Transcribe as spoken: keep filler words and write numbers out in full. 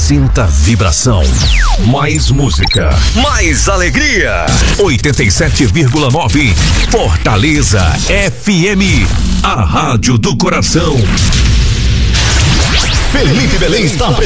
Sinta vibração. Mais música. Mais alegria. oitenta e sete vírgula nove Fortaleza F M. A rádio do coração. Felipe Belém está